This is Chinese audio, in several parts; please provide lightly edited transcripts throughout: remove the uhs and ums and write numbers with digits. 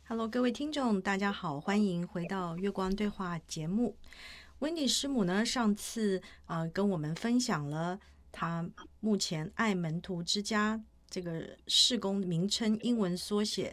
Hello，各位听众，大家好，欢迎回到月光对话节目。温迪师母呢，上次跟我们分享了她目前爱门徒之家这个事工名称英文缩写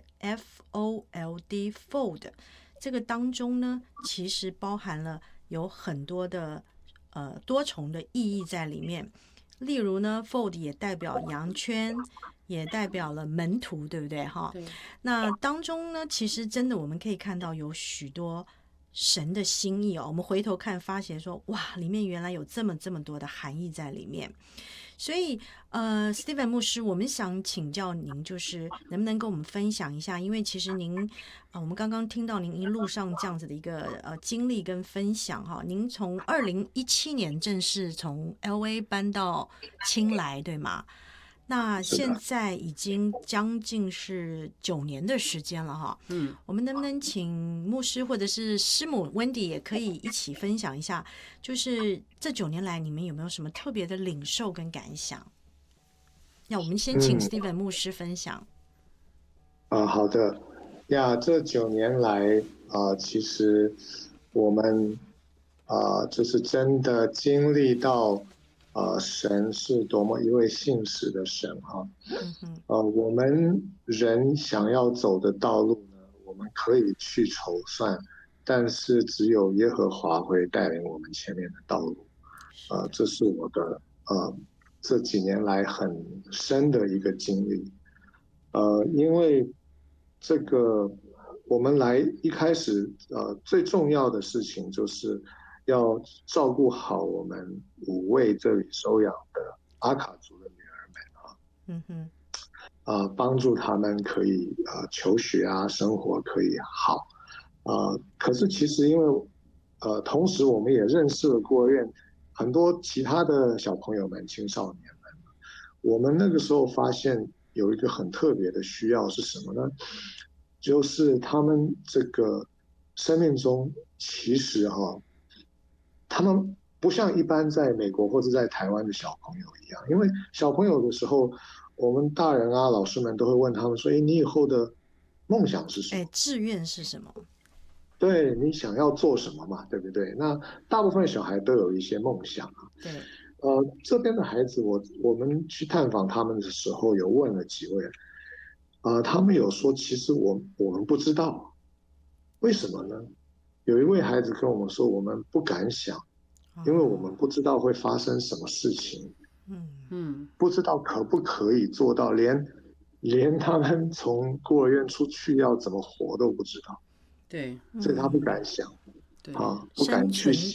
FOLD， 这个当中呢，其实包含了有很多的多重的意义在里面。例如呢 ，fold 也代表羊圈，也代表了门徒，对不对？哈， 对， 那当中呢，其实真的我们可以看到有许多神的心意哦。我们回头看，发现说，哇，里面原来有这么多的含义在里面。所以，Steven 牧师，我们想请教您，就是能不能跟我们分享一下？因为其实您我们刚刚听到您一路上这样子的一个经历跟分享哈。您从2017年正式从 LA 搬到青来，对吗？那现是的， 在已经将近是9年的时间了哈。我们能不能请牧师或者是师母 Wendy 也可以一起分享一下，就是这9年来你们有没有什么特别的领受跟感想？那我们先请嗯， Steven 牧师分享。 好的呀，这9年来其实我们就是真的经历到神是多么一位信实的神哈。 嗯哼。 我们人想要走的道路呢，我们可以去筹算，但是只有耶和华会带领我们前面的道路。 是的。 这是我的这几年来很深的一个经历。因为这个我们来一开始最重要的事情就是要照顾好我们5位这里收养的阿卡族的女儿们嗯哼。 帮助他们可以求学啊，生活可以好可是其实因为同时我们也认识了孤儿院很多其他的小朋友们、青少年们，我们那个时候发现有一个很特别的需要是什么呢？就是他们这个生命中其实他们不像一般在美国或者在台湾的小朋友一样，因为小朋友的时候，我们大人啊、老师们都会问他们说：“哎，你以后的梦想是什么？ 哎，志愿是什么？ 对你想要做什么嘛？对不对？”那大部分小孩都有一些梦想啊。 对。 这边的孩子，我们去探访他们的时候，有问了几位，他们有说，其实我们不知道，为什么呢？有一位孩子跟我们说，我们不敢想，因为我哦。 们不知道会发生什么事情， 嗯。 不知道可不可以做到，连他们从孤儿院出去要怎么活都不知道， 对。 所以他不敢嗯。 想对， 不敢去生存想。